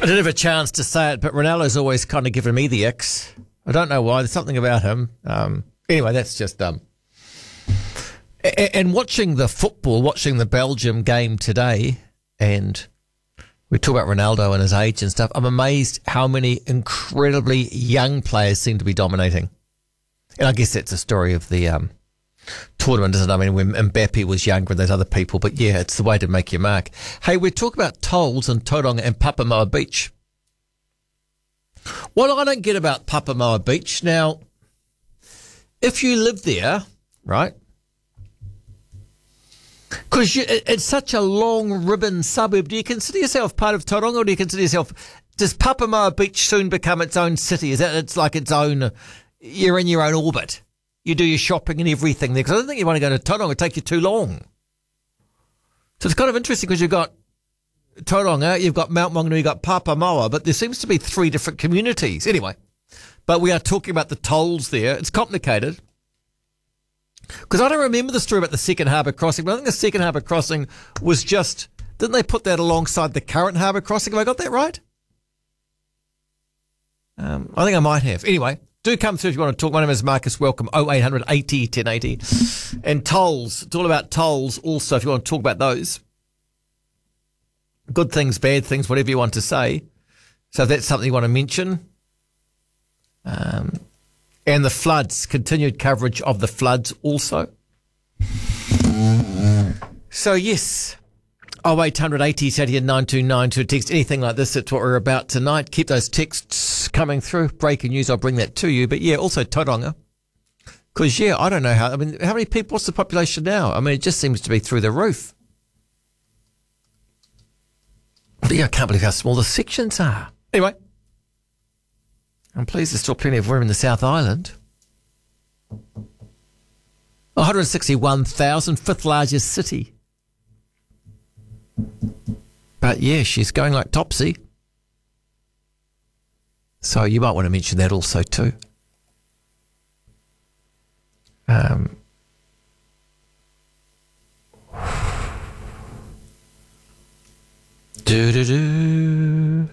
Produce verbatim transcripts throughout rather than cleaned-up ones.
I didn't have a chance to say it, but Ronaldo's always kind of given me the X. I don't know why. There's something about him. Um, anyway, that's just um. And watching the football, watching the Belgium game today, and we talk about Ronaldo and his age and stuff, I'm amazed how many incredibly young players seem to be dominating. And I guess that's a story of the um, tournament, isn't it? I mean, when Mbappe was younger and those other people, but yeah, it's the way to make your mark. Hey, we talk about tolls and Tauranga and Papamoa Beach. What I don't get about Papamoa Beach, now, if you live there, right, because it's such a long ribbon suburb, do you consider yourself part of Tauranga, or do you consider yourself, does Papamoa Beach soon become its own city? Is that it's like its own, you're in your own orbit? You do your shopping and everything there, because I don't think you want to go to Tauranga, it'll take you too long. So it's kind of interesting because you've got Tauranga, you've got Mount Maunganui, you've got Papamoa, but there seems to be three different communities. Anyway, but we are talking about the tolls there. It's complicated. Because I don't remember the story about the second harbour crossing, but I think the second harbour crossing was just, didn't they put that alongside the current harbour crossing? Have I got that right? Um, I think I might have. Anyway, do come through if you want to talk. My name is Marcus. Welcome. oh eight hundred eighty ten eighty. And tolls. It's all about tolls also if you want to talk about those. Good things, bad things, whatever you want to say. So if that's something you want to mention. Um... And the floods, continued coverage of the floods also. So, yes, oh eight hundred eighty eighty and nine two nine two. Text anything like this. That's what we're about tonight. Keep those texts coming through. Breaking news, I'll bring that to you. But, yeah, also Tauranga. Because, yeah, I don't know how. I mean, how many people, what's the population now? I mean, it just seems to be through the roof. But, yeah, I can't believe how small the sections are. Anyway. I'm pleased there's still plenty of room in the South Island. one hundred sixty-one thousand, fifth largest city. But yeah, she's going like Topsy. So you might want to mention that also too. Um, do do do.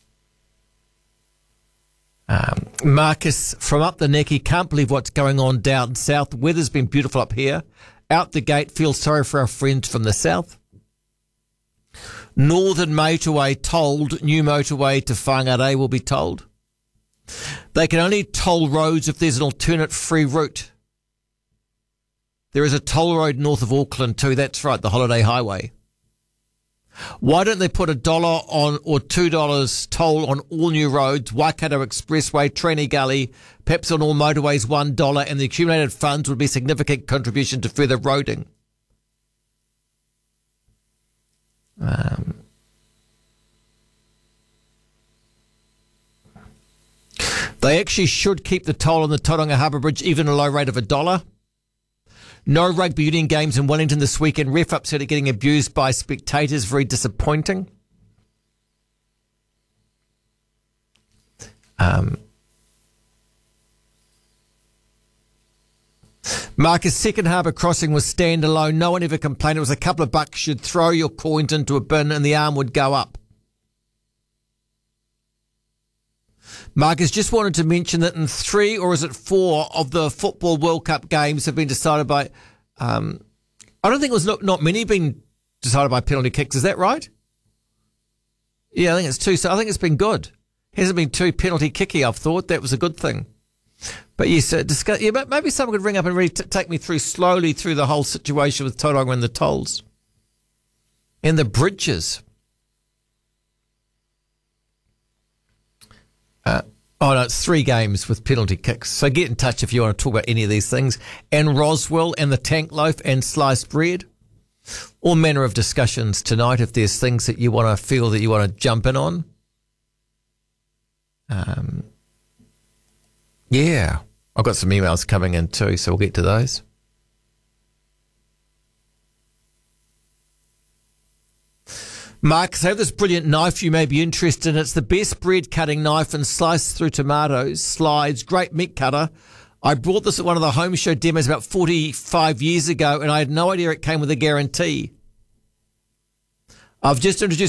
Um, Marcus from up the neck, he can't believe what's going on down south. The weather's been beautiful up here. Out the gate, feel sorry for our friends from the south. Northern motorway tolled, new motorway to Whangarei will be tolled. They can only toll roads if there's an alternate free route. There is a toll road north of Auckland too, that's right, the Holiday Highway. Why don't they put a dollar on or two dollars toll on all new roads, Waikato Expressway, Traney Gully, perhaps on all motorways one dollar, and the accumulated funds would be a significant contribution to further roading. Um, they actually should keep the toll on the Tauranga Harbour Bridge even at a low rate of a dollar. No rugby union games in Wellington this weekend. Ref upset at getting abused by spectators. Very disappointing. Um, Marcus, second harbour crossing was standalone. No one ever complained. It was a couple of bucks. You'd throw your coins into a bin and the arm would go up. Marcus just wanted to mention that in three, or is it four, of the Football World Cup games have been decided by, um, I don't think it was not, not many been decided by penalty kicks. Is that right? Yeah, I think it's two. So I think it's been good. Hasn't been too penalty kicky, I've thought. That was a good thing. But yes, uh, discuss, yeah, maybe someone could ring up and really t- take me through slowly through the whole situation with Tauranga and the tolls. And the bridges. Uh, oh, no, it's three games with penalty kicks. So get in touch if you want to talk about any of these things. And Roswell and the tank loaf and sliced bread. All manner of discussions tonight if there's things that you want to feel that you want to jump in on. Um, yeah, I've got some emails coming in too, so we'll get to those. Mark, I have this brilliant knife you may be interested in. It's the best bread cutting knife and slice through tomatoes, slides, great meat cutter. I brought this at one of the home show demos about forty-five years ago, and I had no idea it came with a guarantee. I've just introduced